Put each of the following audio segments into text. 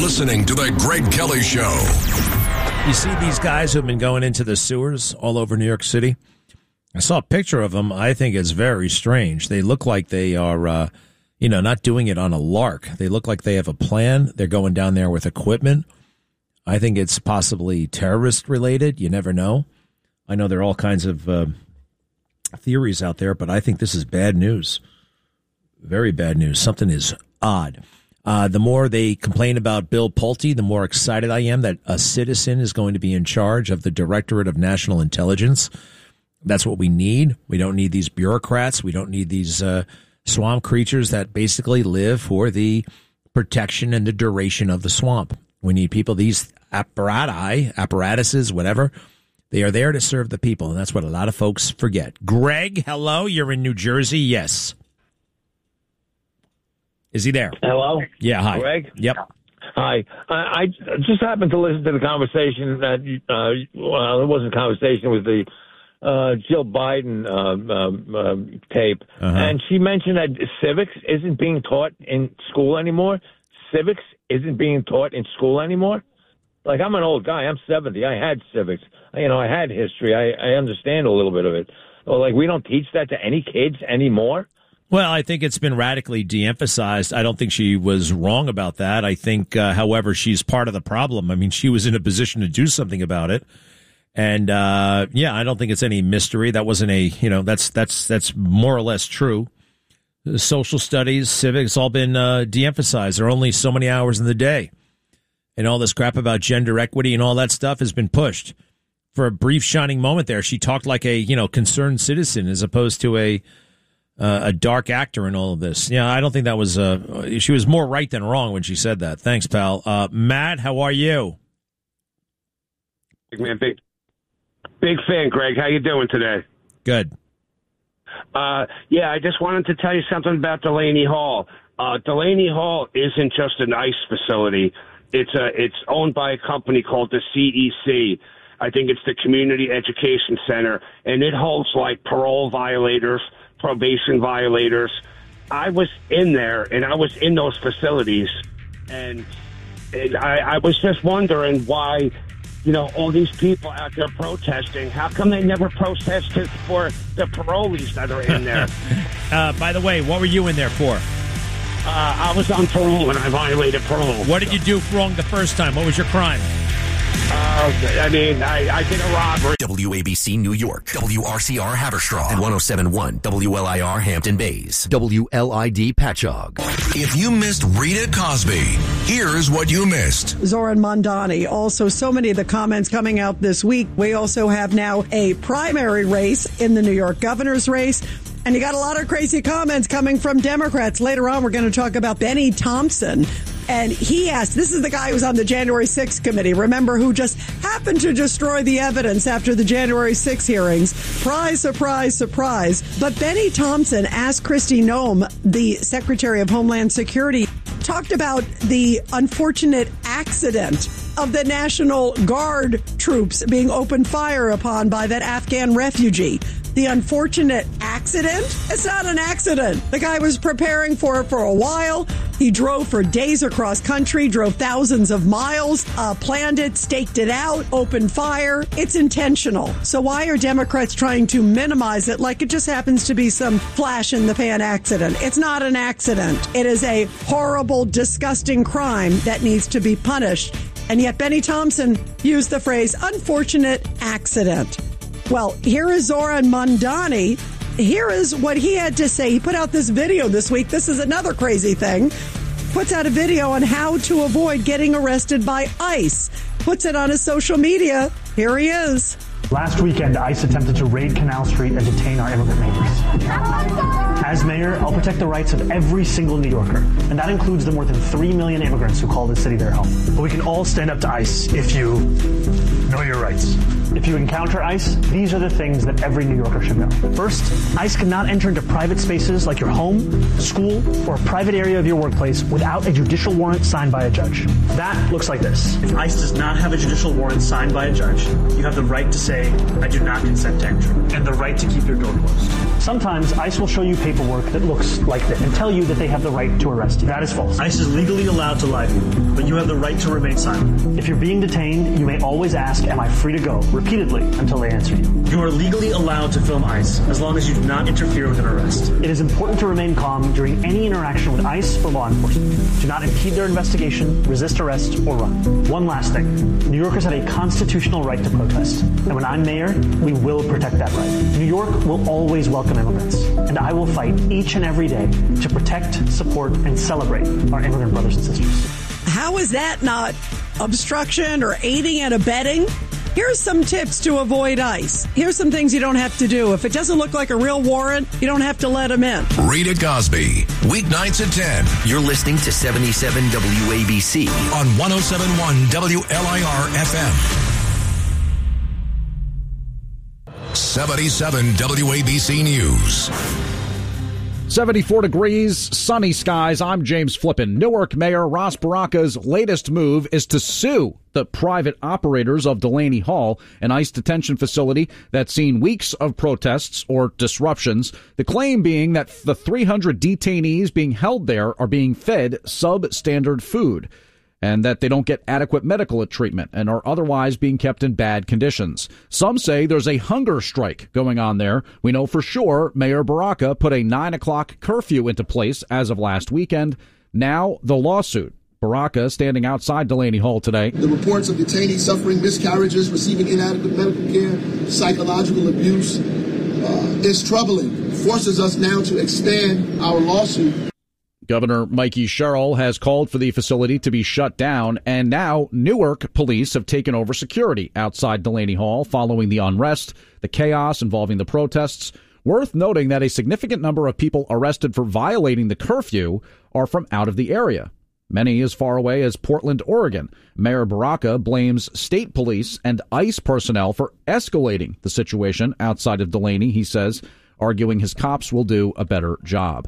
listening to The Greg Kelly Show. You see these guys who've been going into the sewers all over New York City? I saw a picture of them. I think it's very strange. They look like they are, not doing it on a lark. They look like they have a plan. They're going down there with equipment. I think it's possibly terrorist related. You never know. I know there are all kinds of theories out there, but I think this is bad news. Very bad news. Something is odd. The more they complain about Bill Pulte, the more excited I am that a citizen is going to be in charge of the Directorate of National Intelligence. That's what we need. We don't need these bureaucrats. We don't need these swamp creatures that basically live for the protection and the duration of the swamp. We need people, these apparatuses, whatever. They are there to serve the people, and that's what a lot of folks forget. Greg, hello. You're in New Jersey. Yes. Is he there? Hello? Yeah, hi. Greg? Yep. Hi. I just happened to listen to the conversation that, it wasn't a conversation, it was the Jill Biden tape. Uh-huh. And she mentioned that civics isn't being taught in school anymore. Civics isn't being taught in school anymore. Like, I'm an old guy. I'm 70. I had civics. I had history. I understand a little bit of it. Well, like, we don't teach that to any kids anymore. Well, I think it's been radically de-emphasized. I don't think she was wrong about that. I think, however, she's part of the problem. I mean, she was in a position to do something about it. And, I don't think it's any mystery. That wasn't that's more or less true. Social studies, civics, all been de-emphasized. There are only so many hours in the day. And all this crap about gender equity and all that stuff has been pushed. For a brief shining moment there, she talked like a, concerned citizen as opposed to a dark actor in all of this. Yeah, I don't think that was, she was more right than wrong when she said that. Thanks, pal. Matt, how are you? Big man, big fan, Greg. How you doing today? Good. I just wanted to tell you something about Delaney Hall. Delaney Hall isn't just an ICE facility. It's owned by a company called the CEC. I think it's the Community Education Center, and it holds like parole violators, probation violators. I was in there, and I was in those facilities, and I was just wondering why, all these people out there protesting, how come they never protested for the parolees that are in there? By the way, what were you in there for? I was on parole, and I violated parole. What did you do wrong the first time? What was your crime? I did a robbery. WABC New York, WRCR Haverstraw, and 107.1 WLIR Hampton Bays, WLID Patchogue. If you missed Rita Cosby, here's what you missed. Zoran Mondani. Also, so many of the comments coming out this week. We also have now a primary race in the New York governor's race. And you got a lot of crazy comments coming from Democrats. Later on, we're going to talk about Benny Thompson. And he asked, this is the guy who was on the January 6th committee, remember, who just happened to destroy the evidence after the January 6th hearings. Surprise, surprise, surprise. But Benny Thompson asked Kristi Noem, the Secretary of Homeland Security, talked about the unfortunate accident of the National Guard troops being opened fire upon by that Afghan refugee. The unfortunate accident? It's not an accident. The guy was preparing for it for a while. He drove for days across country, drove thousands of miles, planned it, staked it out, opened fire. It's intentional. So why are Democrats trying to minimize it like it just happens to be some flash in the pan accident? It's not an accident. It is a horrible, disgusting crime that needs to be punished. And yet Benny Thompson used the phrase unfortunate accident. Well, here is Zoran Mondani. Here is what he had to say. He put out this video this week. This is another crazy thing. Puts out a video on how to avoid getting arrested by ICE. Puts it on his social media. Here he is. Last weekend, ICE attempted to raid Canal Street and detain our immigrant neighbors. As mayor, I'll protect the rights of every single New Yorker, and that includes the more than 3 million immigrants who call this city their home. But we can all stand up to ICE if you know your rights. If you encounter ICE, these are the things that every New Yorker should know. First, ICE cannot enter into private spaces like your home, school, or a private area of your workplace without a judicial warrant signed by a judge. That looks like this. If ICE does not have a judicial warrant signed by a judge, you have the right to say, I do not consent to entry, and the right to keep your door closed. Sometimes ICE will show you paperwork that looks like this and tell you that they have the right to arrest you. That is false. ICE is legally allowed to lie to you, but you have the right to remain silent. If you're being detained, you may always ask, am I free to go? Repeatedly until they answer you. You are legally allowed to film ICE as long as you do not interfere with an arrest. It is important to remain calm during any interaction with ICE or law enforcement. Do not impede their investigation, resist arrest, or run. One last thing. New Yorkers have a constitutional right to protest. And when I'm mayor, we will protect that right. New York will always welcome immigrants. And I will fight each and every day to protect, support, and celebrate our immigrant brothers and sisters. How is that not obstruction or aiding and abetting? Here's some tips to avoid ICE. Here's some things you don't have to do. If it doesn't look like a real warrant, you don't have to let them in. Rita Cosby, weeknights at 10 You're listening to 77 WABC. on 107.1 WLIR FM. 77 WABC News. 74 degrees, sunny skies. I'm James Flippin. Newark Mayor Ras Baraka's latest move is to sue the private operators of Delaney Hall, an ICE detention facility that's seen weeks of protests or disruptions. The claim being that the 300 detainees being held there are being fed substandard food, and that they don't get adequate medical treatment and are otherwise being kept in bad conditions. Some say there's a hunger strike going on there. We know for sure Mayor Baraka put a 9 o'clock curfew into place as of last weekend. Now the lawsuit. Baraka standing outside Delaney Hall today. The reports of detainees suffering miscarriages, receiving inadequate medical care, psychological abuse is troubling. It forces us now to expand our lawsuit. Governor Mikey Sherrill has called for the facility to be shut down, and now Newark police have taken over security outside Delaney Hall following the unrest, the chaos involving the protests. Worth noting that a significant number of people arrested for violating the curfew are from out of the area, many as far away as Portland, Oregon. Mayor Baraka blames state police and ICE personnel for escalating the situation outside of Delaney, he says, arguing his cops will do a better job.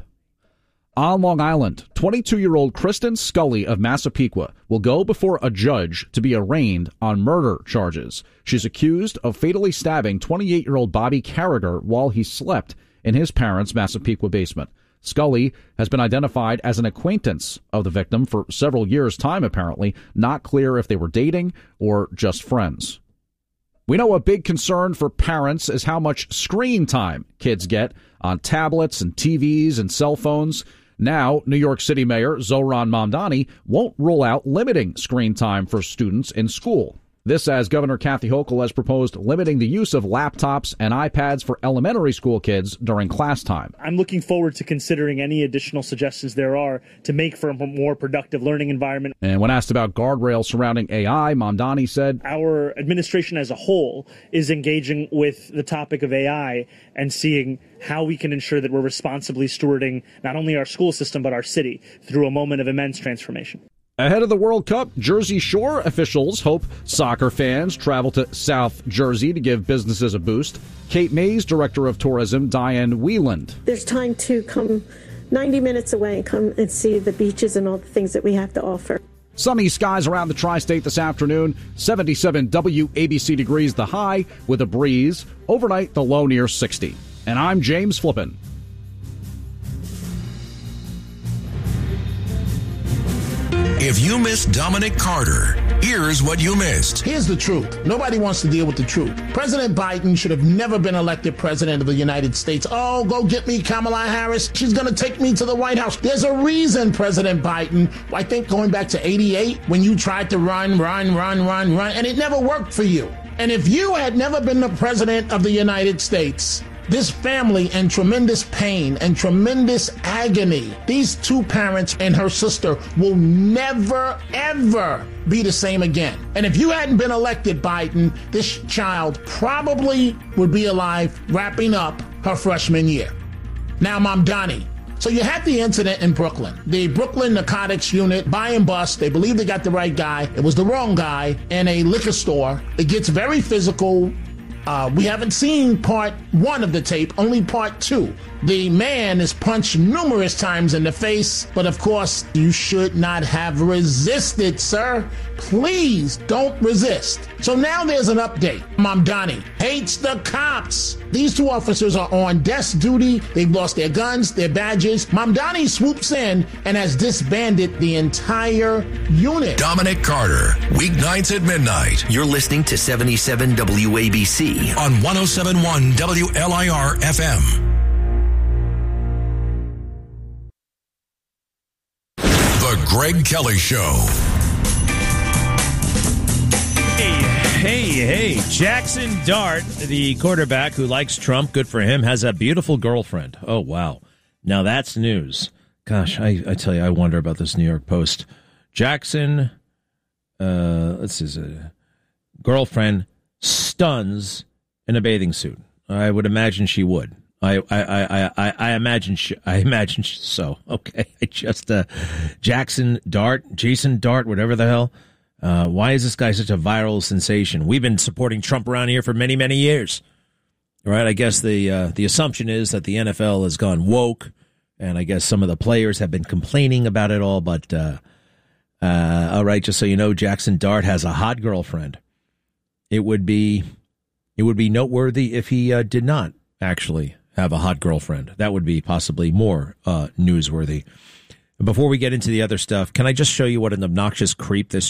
On Long Island, 22-year-old Kristen Scully of Massapequa will go before a judge to be arraigned on murder charges. She's accused of fatally stabbing 28-year-old Bobby Carragher while he slept in his parents' Massapequa basement. Scully has been identified as an acquaintance of the victim for several years' time, apparently. Not clear if they were dating or just friends. We know a big concern for parents is how much screen time kids get on tablets and TVs and cell phones. Now, New York City Mayor Zohran Mamdani won't rule out limiting screen time for students in school. This as Governor Kathy Hochul has proposed limiting the use of laptops and iPads for elementary school kids during class time. I'm looking forward to considering any additional suggestions there are to make for a more productive learning environment. And when asked about guardrails surrounding AI, Mamdani said, our administration as a whole is engaging with the topic of AI and seeing how we can ensure that we're responsibly stewarding not only our school system but our city through a moment of immense transformation. Ahead of the World Cup, Jersey Shore officials hope soccer fans travel to South Jersey to give businesses a boost. Cape May's Director of Tourism, Diane Wieland. There's time to come 90 minutes away and come and see the beaches and all the things that we have to offer. Sunny skies around the tri-state this afternoon. 77 WABC degrees the high with a breeze. Overnight, the low near 60. And I'm James Flippin. If you missed Dominic Carter, here's what you missed. Here's the truth. Nobody wants to deal with the truth. President Biden should have never been elected president of the United States. Oh, go get me Kamala Harris. She's going to take me to the White House. There's a reason, President Biden. I think going back to 88, when you tried to run, and it never worked for you. And if you had never been the president of the United States, this family in tremendous pain and tremendous agony, these two parents and her sister will never, ever be the same again. And if you hadn't been elected, Biden, this child probably would be alive wrapping up her freshman year. Now, Mamdani, So you had the incident in Brooklyn. The Brooklyn Narcotics Unit, buy and bust. They believe they got the right guy. It was the wrong guy in a liquor store. It gets very physical. We haven't seen part 1 of the tape, only part 2. The man is punched numerous times in the face, but of course, you should not have resisted, sir. Please don't resist. So now there's an update. Mamdani hates the cops. These 2 officers are on desk duty. They've lost their guns, their badges. Mamdani swoops in and has disbanded the entire unit. Dominic Carter, weeknights at midnight. You're listening to 77 WABC on 107.1 WLIR FM. The Greg Kelly Show. Hey, Jackson Dart, the quarterback who likes Trump, good for him, has a beautiful girlfriend. Oh, wow. Now that's news. Gosh, I tell you, I wonder about this New York Post. Jackson, let's see, girlfriend stuns in a bathing suit. I would imagine she would. I imagine so. Okay, Jason Dart, whatever the hell. Why is this guy such a viral sensation? We've been supporting Trump around here for many, many years. All right, I guess the assumption is that the NFL has gone woke, and I guess some of the players have been complaining about it all. But all right, just so you know, Jackson Dart has a hot girlfriend. It would be noteworthy if he did not actually have a hot girlfriend. That would be possibly more newsworthy. Before we get into the other stuff, can I just show you what an obnoxious creep this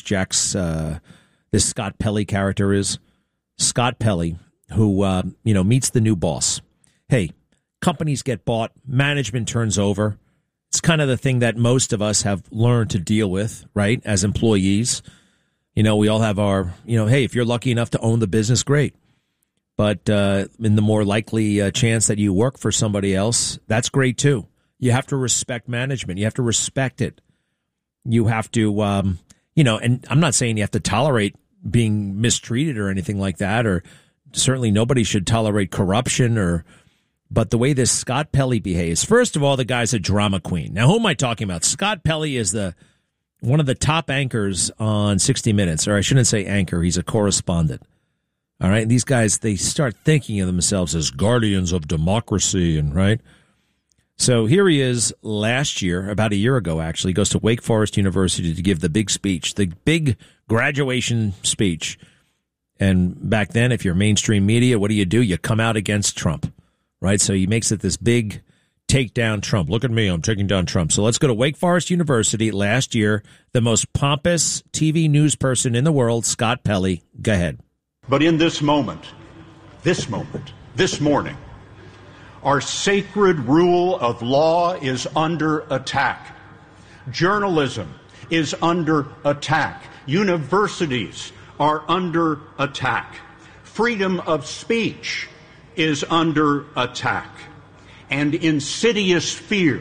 Scott Pelley character is? Scott Pelley, who meets the new boss. Hey, companies get bought, management turns over. It's kind of the thing that most of us have learned to deal with, right? As employees, we all have our, hey, if you're lucky enough to own the business, great. But in the more likely chance that you work for somebody else, that's great too. You have to respect management. You have to respect it. You have to, and I'm not saying you have to tolerate being mistreated or anything like that, or certainly nobody should tolerate corruption but the way this Scott Pelley behaves, first of all, the guy's a drama queen. Now, who am I talking about? Scott Pelley is one of the top anchors on 60 Minutes, or I shouldn't say anchor. He's a correspondent. All right. These guys, they start thinking of themselves as guardians of democracy, and right. So here he is last year, about a year ago, actually, goes to Wake Forest University to give the big speech, the big graduation speech. And back then, if you're mainstream media, what do? You come out against Trump, right? So he makes it this big take down Trump. Look at me, I'm taking down Trump. So let's go to Wake Forest University last year. The most pompous TV news person in the world, Scott Pelley. Go ahead. But in this moment, this morning, our sacred rule of law is under attack. Journalism is under attack. Universities are under attack. Freedom of speech is under attack. And insidious fear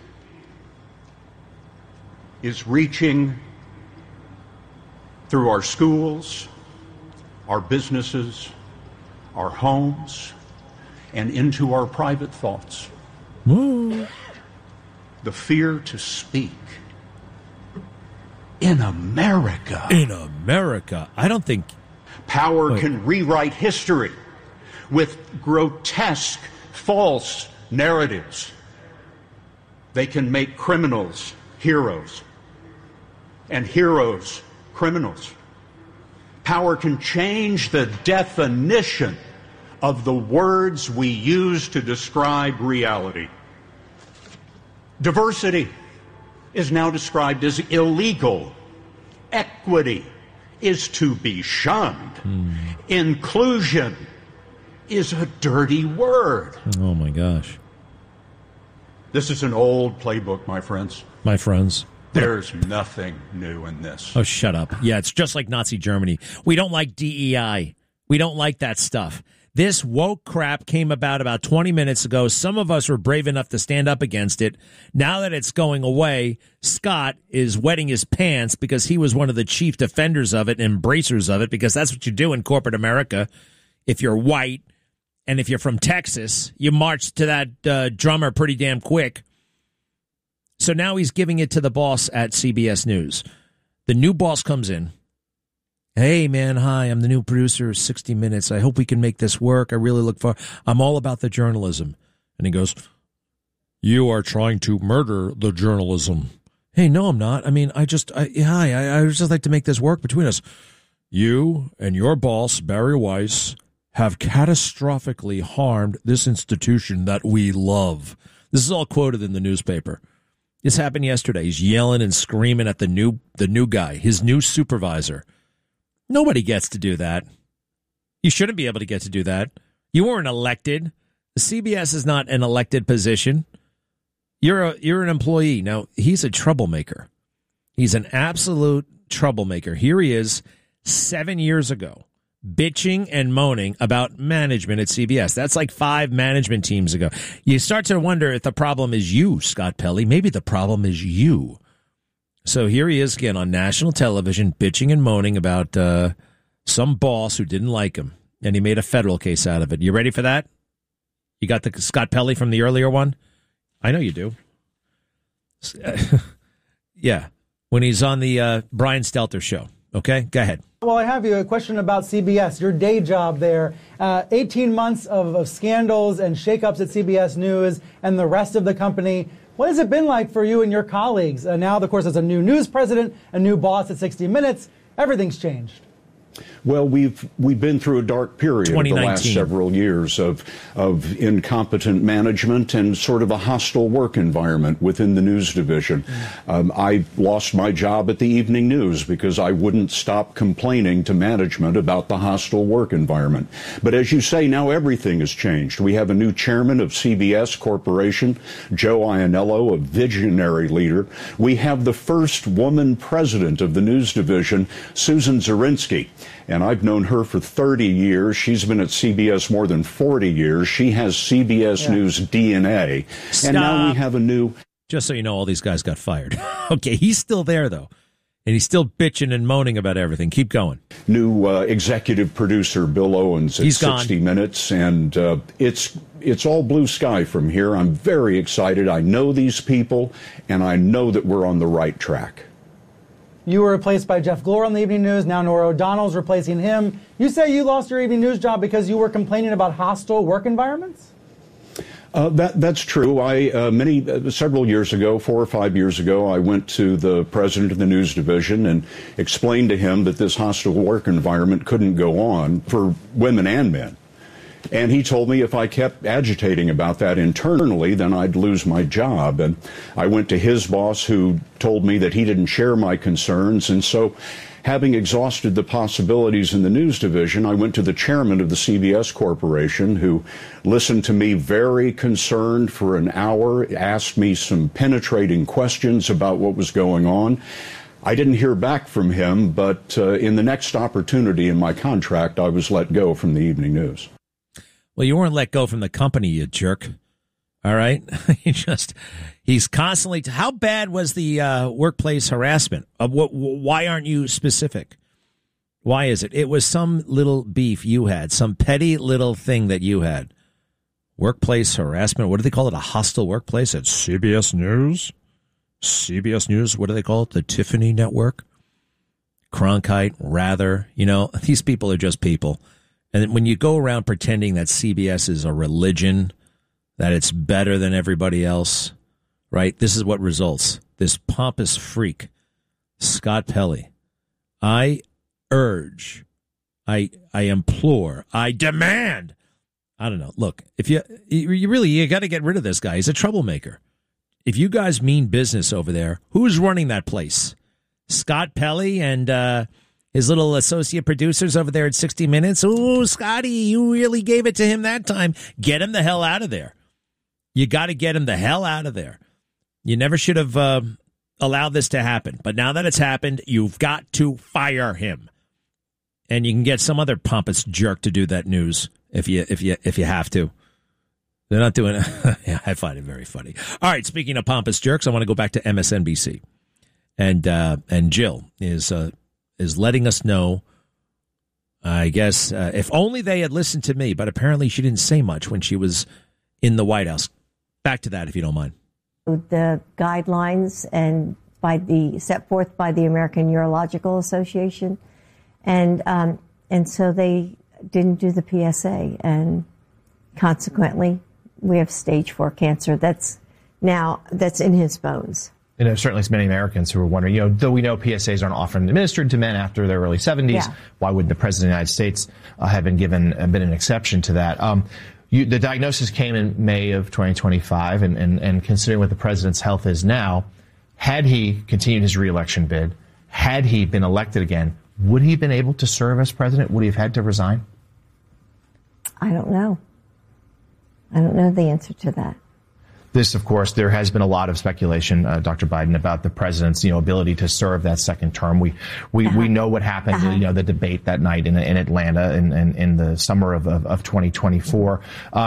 is reaching through our schools, our businesses, our homes, and into our private thoughts. Woo. The fear to speak. In America. I don't think power can rewrite history with grotesque, false narratives. They can make criminals heroes and heroes criminals. Power can change the definition of the words we use to describe reality. Diversity is now described as illegal. Equity is to be shunned. Inclusion is a dirty word. Oh, my gosh. This is an old playbook, my friends. My friends. There's nothing new in this. Oh, shut up. Yeah, it's just like Nazi Germany. We don't like DEI. We don't like that stuff. This woke crap came about 20 minutes ago. Some of us were brave enough to stand up against it. Now that it's going away, Scott is wetting his pants because he was one of the chief defenders of it and embracers of it, because that's what you do in corporate America. If you're white and if you're from Texas, you march to that drummer pretty damn quick. So now he's giving it to the boss at CBS News. The new boss comes in. Hey, man, hi, I'm the new producer of 60 Minutes. I hope we can make this work. I really I'm all about the journalism. And he goes, you are trying to murder the journalism. Hey, no, I'm not. I mean, I would just like to make this work between us. You and your boss, Barry Weiss, have catastrophically harmed this institution that we love. This is all quoted in the newspaper. This happened yesterday. He's yelling and screaming at the new guy, his new supervisor. Nobody gets to do that. You shouldn't be able to get to do that. You weren't elected. The CBS is not an elected position. You're an employee. Now, he's a troublemaker. He's an absolute troublemaker. Here he is 7 years ago, bitching and moaning about management at CBS. That's like 5 management teams ago. You start to wonder if the problem is you, Scott Pelley. Maybe the problem is you. So here he is again on national television, bitching and moaning about some boss who didn't like him, and he made a federal case out of it. You ready for that? You got the Scott Pelley from the earlier one? I know you do. Yeah, when he's on the Brian Stelter show. Okay, go ahead. Well, I have you a question about CBS, your day job there. 18 months of scandals and shakeups at CBS News and the rest of the company. What has it been like for you and your colleagues? Now, of course, as a new news president, a new boss at 60 Minutes, everything's changed. Well, we've been through a dark period of the last several years of incompetent management and sort of a hostile work environment within the news division. I lost my job at the Evening News because I wouldn't stop complaining to management about the hostile work environment. But as you say, now everything has changed. We have a new chairman of CBS Corporation, Joe Iannello, a visionary leader. We have the first woman president of the news division, Susan Zirinsky. And I've known her for 30 years. She's been at CBS more than 40 years. She has CBS News DNA. Stop. And now we have a new... Just so you know, all these guys got fired. Okay, he's still there, though. And he's still bitching and moaning about everything. Keep going. New executive producer, Bill Owens, at 60 Minutes. And it's all blue sky from here. I'm very excited. I know these people, and I know that we're on the right track. You were replaced by Jeff Glor on the Evening News. Now Norah O'Donnell's replacing him. You say you lost your Evening News job because you were complaining about hostile work environments? That's true. Several years ago, 4 or 5 years ago, I went to the president of the news division and explained to him that this hostile work environment couldn't go on for women and men. And he told me if I kept agitating about that internally, then I'd lose my job. And I went to his boss, who told me that he didn't share my concerns. And so, having exhausted the possibilities in the news division, I went to the chairman of the CBS Corporation, who listened to me very concerned for an hour, asked me some penetrating questions about what was going on. I didn't hear back from him, but in the next opportunity in my contract, I was let go from the Evening News. Well, you weren't let go from the company, you jerk. All right? He's constantly... How bad was the workplace harassment? Why aren't you specific? Why is it? It was some little beef you had, some petty little thing that you had. Workplace harassment. What do they call it? A hostile workplace at CBS News? CBS News, what do they call it? The Tiffany Network? Cronkite, Rather. You know, these people are just people. And when you go around pretending that CBS is a religion, that it's better than everybody else, right? This is what results. This pompous freak, Scott Pelley. I urge, I implore, I demand. I don't know. Look, if you got to get rid of this guy. He's a troublemaker. If you guys mean business over there, who's running that place? Scott Pelley and his little associate producers over there at 60 Minutes. Ooh, Scotty, you really gave it to him that time. Get him the hell out of there. You got to get him the hell out of there. You never should have allowed this to happen. But now that it's happened, you've got to fire him. And you can get some other pompous jerk to do that news if you have to. They're not doing it. Yeah, I find it very funny. All right, speaking of pompous jerks, I want to go back to MSNBC. And Jill is letting us know, I guess, if only they had listened to me, but apparently she didn't say much when she was in the White House. Back to that, if you don't mind. The guidelines and set forth by the American Urological Association, and so they didn't do the PSA, and consequently, we have stage 4 cancer. That's in his bones. And there's certainly many Americans who are wondering, though we know PSAs aren't often administered to men after their early 70s, why would the President of the United States have been an exception to that? The diagnosis came in May of 2025, and considering what the President's health is now, had he continued his reelection bid, had he been elected again, would he have been able to serve as president? Would he have had to resign? I don't know. I don't know the answer to that. This, of course, there has been a lot of speculation, Dr. Biden, about the president's, ability to serve that second term. We know what happened, the debate that night in Atlanta in the summer of 2024.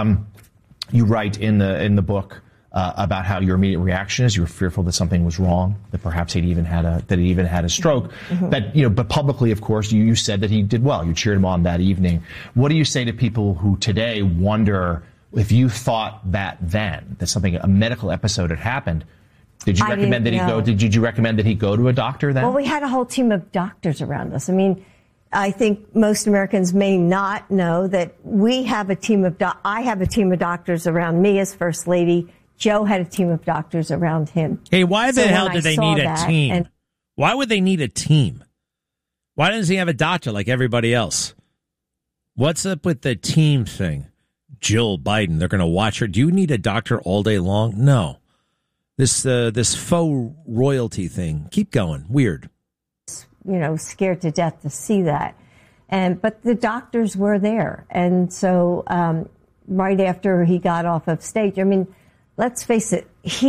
You write in the book about how your immediate reaction is you were fearful that something was wrong, that perhaps he even had a stroke. Mm-hmm. But publicly, of course, you said that he did well. You cheered him on that evening. What do you say to people who today wonder if you thought that a medical episode had happened? Did you recommend that he go? Did you recommend that he go to a doctor then? Well, we had a whole team of doctors around us. I mean, I think most Americans may not know that we have a team of I have a team of doctors around me as First Lady. Joe had a team of doctors around him. Hey, why the hell do they need a team? Why would they need a team? Why doesn't he have a doctor like everybody else? What's up with the team thing? Jill Biden, they're going to watch her. Do you need a doctor all day long? No. This faux royalty thing. Keep going. Weird. Scared to death to see that. But the doctors were there. And so right after he got off of stage, I mean, let's face it,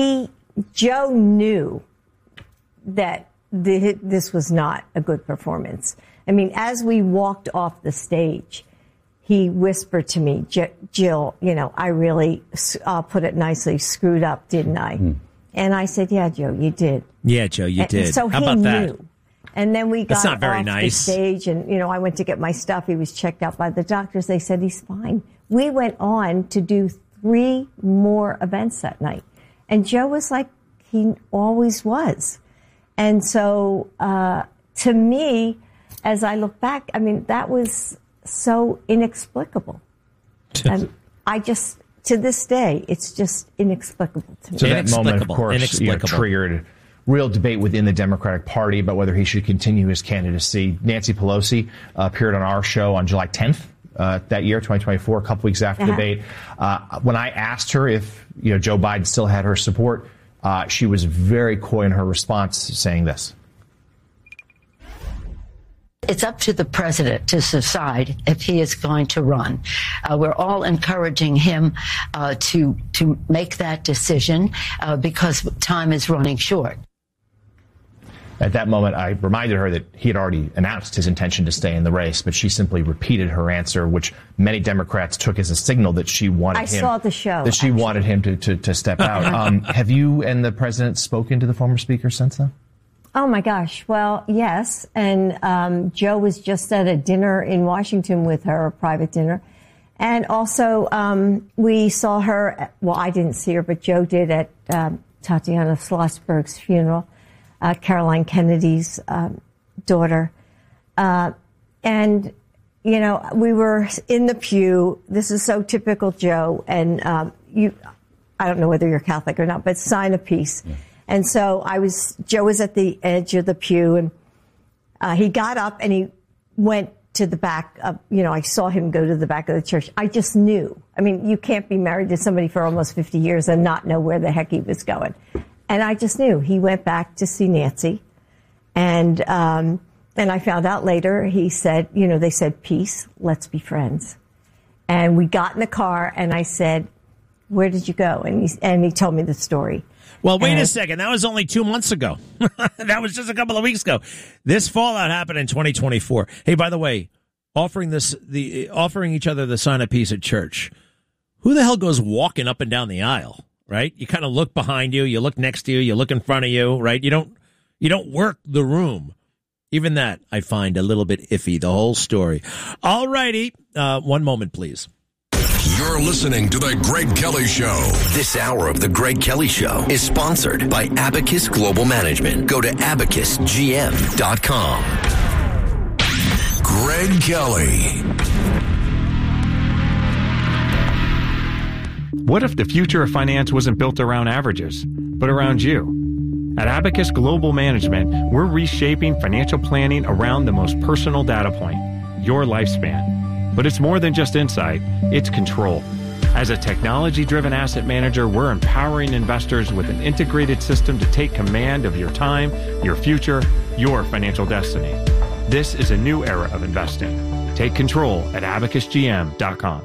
Joe knew that this was not a good performance. I mean, as we walked off the stage, he whispered to me, Jill, I really, I'll put it nicely, screwed up, didn't I? Mm. And I said, yeah, Joe, you did. Yeah, Joe, you did. So how about that? Knew. And then we got off the stage and, I went to get my stuff. He was checked out by the doctors. They said he's fine. We went on to do 3 more events that night. And Joe was like he always was. And so to me, as I look back, I mean, that was so inexplicable. And I just, to this day, it's just inexplicable to me. So that moment, of course, triggered real debate within the Democratic Party about whether he should continue his candidacy. Nancy Pelosi appeared on our show on July 10th that year, 2024, a couple weeks after the debate. When I asked her if Joe Biden still had her support, she was very coy in her response, saying this. It's up to the president to decide if he is going to run. We're all encouraging him to make that decision because time is running short. At that moment, I reminded her that he had already announced his intention to stay in the race, but she simply repeated her answer, which many Democrats took as a signal that she wanted I saw the show. That she wanted him to step out. Have you and the president spoken to the former speaker since then? Oh, my gosh. Well, yes. And Joe was just at a dinner in Washington with her, a private dinner. And also, we saw her, well, I didn't see her, but Joe did at Tatiana Schlossberg's funeral, Caroline Kennedy's daughter. And, we were in the pew. This is so typical Joe. And I don't know whether you're Catholic or not, but sign of peace. Yeah. And so Joe was at the edge of the pew, and he got up and he went to the back of, I saw him go to the back of the church. I just knew. I mean, you can't be married to somebody for almost 50 years and not know where the heck he was going. And I just knew. He went back to see Nancy. And I found out later, he said, they said, peace, let's be friends. And we got in the car and I said, where did you go? And he told me the story. Well, wait a second. That was only 2 months ago. That was just a couple of weeks ago. This fallout happened in 2024. Hey, by the way, offering each other the sign of peace at church. Who the hell goes walking up and down the aisle, right? You kind of look behind you, you look next to you, you look in front of you, right? You don't work the room. Even that I find a little bit iffy, the whole story. All righty. One moment, please. You're listening to The Greg Kelly Show. This hour of The Greg Kelly Show is sponsored by Abacus Global Management. Go to abacusgm.com. Greg Kelly. What if the future of finance wasn't built around averages, but around you? At Abacus Global Management, we're reshaping financial planning around the most personal data point, your lifespan. But it's more than just insight, it's control. As a technology-driven asset manager, we're empowering investors with an integrated system to take command of your time, your future, your financial destiny. This is a new era of investing. Take control at abacusgm.com.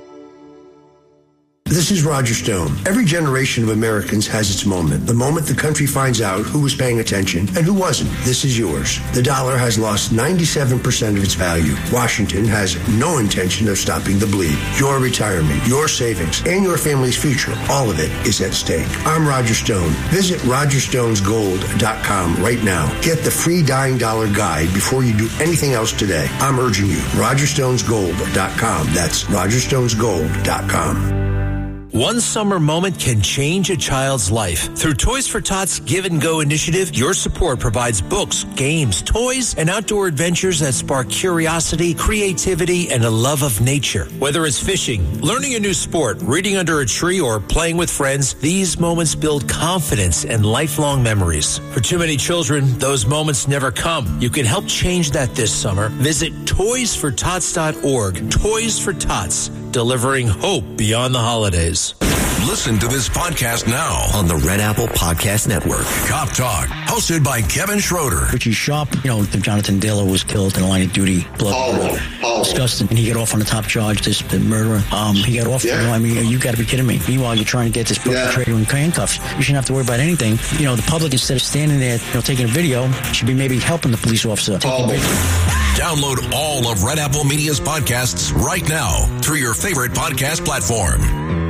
This is Roger Stone. Every generation of Americans has its moment. The moment the country finds out who was paying attention and who wasn't. This is yours. The dollar has lost 97% of its value. Washington has no intention of stopping the bleed. Your retirement, your savings, and your family's future, all of it is at stake. I'm Roger Stone. Visit rogerstonesgold.com right now. Get the free Dying Dollar Guide before you do anything else today. I'm urging you. rogerstonesgold.com. That's rogerstonesgold.com. One summer moment can change a child's life. Through Toys for Tots Give and Go initiative, your support provides books, games, toys, and outdoor adventures that spark curiosity, creativity, and a love of nature. Whether it's fishing, learning a new sport, reading under a tree, or playing with friends, these moments build confidence and lifelong memories. For too many children, those moments never come. You can help change that this summer. Visit toysfortots.org. Toys for Tots, delivering hope beyond the holidays. Listen to this podcast now on the Red Apple Podcast Network. Cop Talk, hosted by Kevin Schroeder. Richie Sharp, Jonathan Diller was killed in a line of duty. Blood. Disgusting. And he got off on the top charge, the murderer. He got off. Yeah. You got to be kidding me. Meanwhile, you're trying to get this perpetrator in handcuffs. You shouldn't have to worry about anything. The public, instead of standing there, taking a video, should be maybe helping the police officer. Download all of Red Apple Media's podcasts right now through your favorite podcast platform.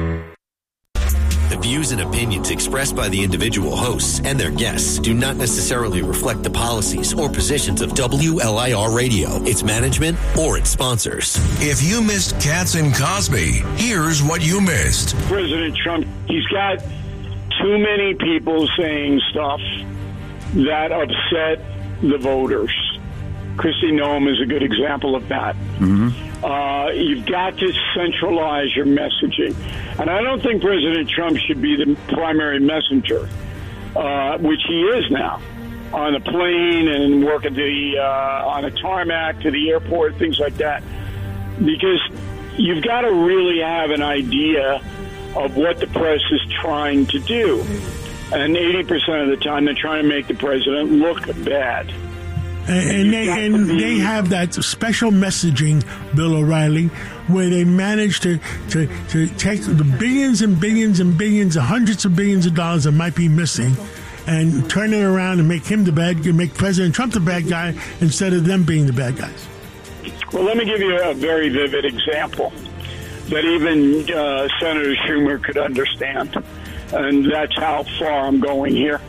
The views and opinions expressed by the individual hosts and their guests do not necessarily reflect the policies or positions of WLIR Radio, its management, or its sponsors. If you missed Katz and Cosby, here's what you missed. President Trump, he's got too many people saying stuff that upset the voters. Kristi Noem is a good example of that. You've got to centralize your messaging. And I don't think President Trump should be the primary messenger, which he is now, on a plane and work at on a tarmac to the airport, things like that. Because you've got to really have an idea of what the press is trying to do. And 80% of the time, they're trying to make the president look bad. And they have that special messaging, Bill O'Reilly, where they manage to take the billions and billions and billions, hundreds of billions of dollars that might be missing, and turn it around and make him the bad guy, make President Trump the bad guy instead of them being the bad guys. Well, let me give you a very vivid example that even Senator Schumer could understand, and that's how far I'm going here.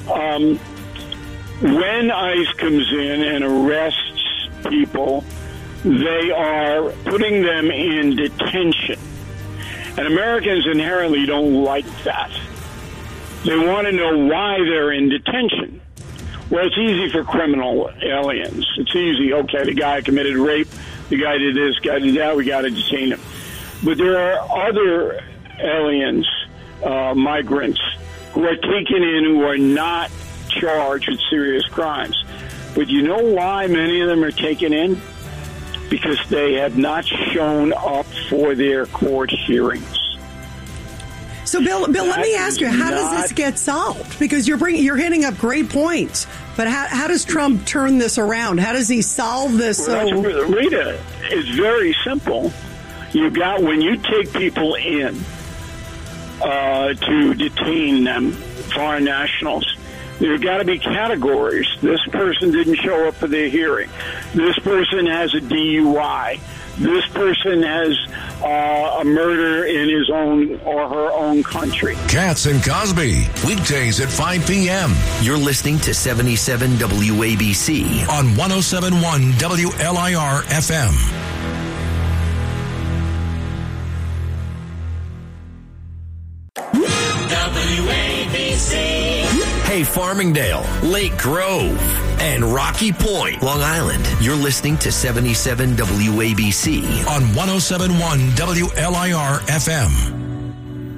When ICE comes in and arrests people, they are putting them in detention. And Americans inherently don't like that. They want to know why they're in detention. Well, it's easy for criminal aliens. It's easy. Okay, the guy committed rape. The guy did this, guy did that. We got to detain him. But there are other aliens, migrants, who are taken in who are not charged with serious crimes. But you know why many of them are taken in? Because they have not shown up for their court hearings. So, Bill, let me ask you, how does this get solved? Because you're hitting up great points, but how does Trump turn this around? How does he solve this? Rita, it's very simple. When you take people in to detain them, foreign nationals, there have got to be categories. This person didn't show up for their hearing. This person has a DUI. This person has a murder in his own or her own country. Katz and Cosby, weekdays at 5 p.m. You're listening to 77 WABC on 107.1 WLIR FM. Farmingdale, Lake Grove, and Rocky Point, Long Island. You're listening to 77 WABC on 107.1 WLIR FM.